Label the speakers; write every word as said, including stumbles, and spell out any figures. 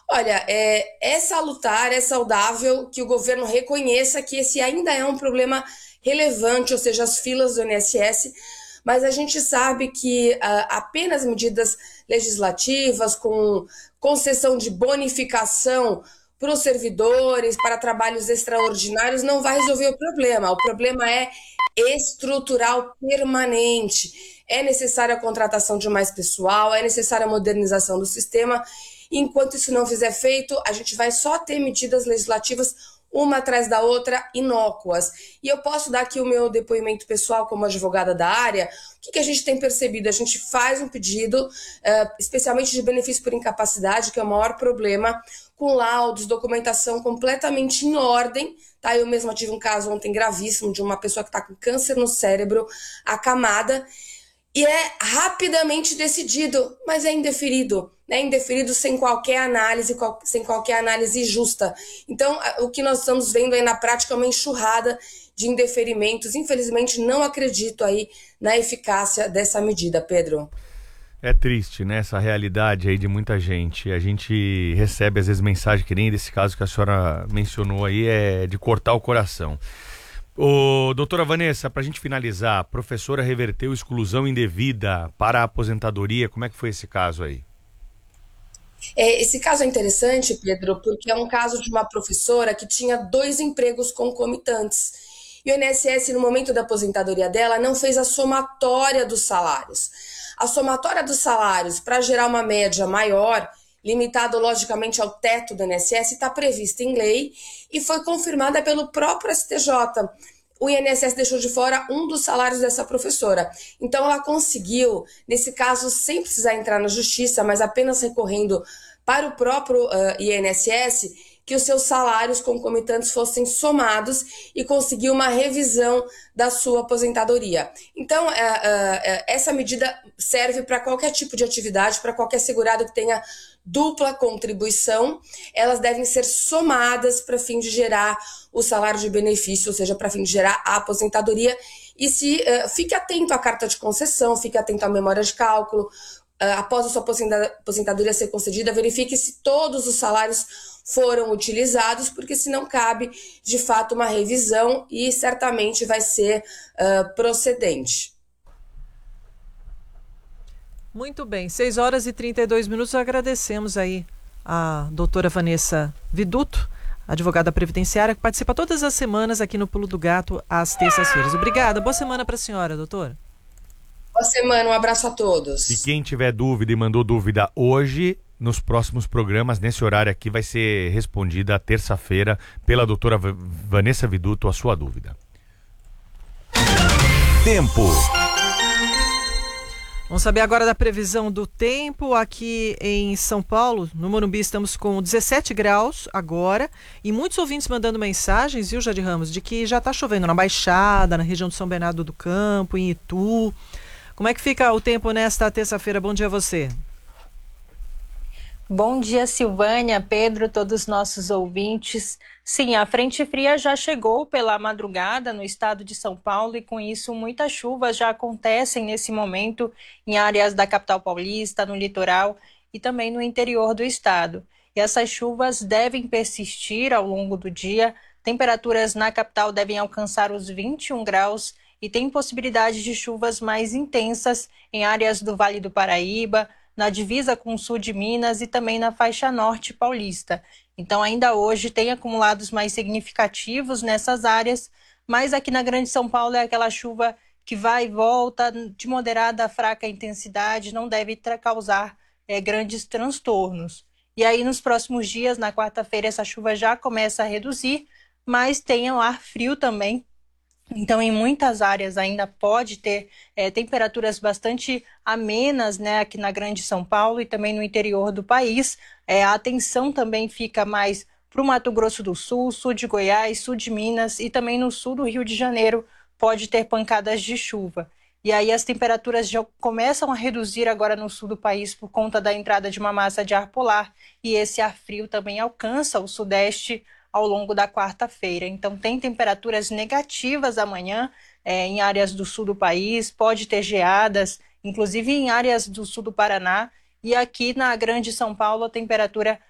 Speaker 1: Olha, é, é salutar, é saudável que o governo reconheça que esse ainda é um problema relevante, ou seja, as filas do I N S S, mas a gente sabe que ah, apenas medidas legislativas com concessão de bonificação para os servidores, para trabalhos extraordinários, não vai resolver o problema. O problema é estrutural permanente. É necessária a contratação de mais pessoal, é necessária a modernização do sistema. Enquanto isso não fizer feito, a gente vai só ter medidas legislativas uma atrás da outra, inócuas. E eu posso dar aqui o meu depoimento pessoal como advogada da área. O que, que a gente tem percebido? A gente faz um pedido, uh, especialmente de benefício por incapacidade, que é o maior problema, com laudos, documentação completamente em ordem. Tá? Eu mesma tive um caso ontem gravíssimo de uma pessoa que está com câncer no cérebro, acamada, e é rapidamente decidido, mas é indeferido, né? Indeferido sem qualquer análise, sem qualquer análise justa. Então, o que nós estamos vendo aí na prática é uma enxurrada de indeferimentos. Infelizmente, não acredito aí na eficácia dessa medida, Pedro.
Speaker 2: É triste, né, essa realidade aí de muita gente. A gente recebe às vezes mensagem, que nem desse caso que a senhora mencionou aí, é de cortar o coração. Ô, doutora Vanessa, para a gente finalizar, a professora reverteu exclusão indevida para a aposentadoria. Como é que foi esse caso aí?
Speaker 1: É, esse caso é interessante, Pedro, porque é um caso de uma professora que tinha dois empregos concomitantes. E o I N S S, no momento da aposentadoria dela, não fez a somatória dos salários. A somatória dos salários, para gerar uma média maior, limitado logicamente ao teto do I N S S, está prevista em lei e foi confirmada pelo próprio S T J. O I N S S deixou de fora um dos salários dessa professora. Então ela conseguiu, nesse caso, sem precisar entrar na justiça, mas apenas recorrendo para o próprio uh, I N S S, que os seus salários concomitantes fossem somados e conseguiu uma revisão da sua aposentadoria. Então, uh, uh, essa medida serve para qualquer tipo de atividade, para qualquer segurado que tenha dupla contribuição, elas devem ser somadas para fim de gerar o salário de benefício, ou seja, para fim de gerar a aposentadoria. E se uh, fique atento à carta de concessão, fique atento à memória de cálculo, uh, após a sua aposentadoria ser concedida, verifique se todos os salários foram utilizados, porque senão cabe, de fato, uma revisão e certamente vai ser uh, procedente.
Speaker 3: Muito bem, seis horas e trinta e dois minutos, agradecemos aí a doutora Vanessa Viduto, advogada previdenciária, que participa todas as semanas aqui no Pulo do Gato, às terças-feiras. Obrigada, boa semana para a senhora, doutora.
Speaker 1: Boa semana, um abraço a todos.
Speaker 2: E quem tiver dúvida e mandou dúvida hoje, nos próximos programas, nesse horário aqui, vai ser respondida terça-feira pela doutora Vanessa Viduto a sua dúvida.
Speaker 4: Tempo.
Speaker 3: Vamos saber agora da previsão do tempo aqui em São Paulo. No Morumbi estamos com dezessete graus agora e muitos ouvintes mandando mensagens, viu, Jade Ramos, de que já está chovendo na Baixada, na região de São Bernardo do Campo, em Itu. Como é que fica o tempo nesta terça-feira? Bom dia a você.
Speaker 5: Bom dia, Silvânia, Pedro, todos os nossos ouvintes. Sim, a frente fria já chegou pela madrugada no estado de São Paulo e com isso muitas chuvas já acontecem nesse momento em áreas da capital paulista, no litoral e também no interior do estado. E essas chuvas devem persistir ao longo do dia. Temperaturas na capital devem alcançar os vinte e um graus e tem possibilidade de chuvas mais intensas em áreas do Vale do Paraíba, na divisa com o sul de Minas e também na faixa norte paulista. Então, ainda hoje tem acumulados mais significativos nessas áreas, mas aqui na Grande São Paulo é aquela chuva que vai e volta, de moderada a fraca intensidade, não deve causar é, grandes transtornos. E aí, nos próximos dias, na quarta-feira, essa chuva já começa a reduzir, mas tem o ar frio também. Então, em muitas áreas ainda pode ter é, temperaturas bastante amenas, né, aqui na Grande São Paulo e também no interior do país. É, a atenção também fica mais para o Mato Grosso do Sul, sul de Goiás, sul de Minas e também no sul do Rio de Janeiro pode ter pancadas de chuva. E aí as temperaturas já começam a reduzir agora no sul do país por conta da entrada de uma massa de ar polar e esse ar frio também alcança o sudeste ao longo da quarta-feira. Então tem temperaturas negativas amanhã é, em áreas do sul do país, pode ter geadas, inclusive em áreas do sul do Paraná, e aqui na Grande São Paulo a temperatura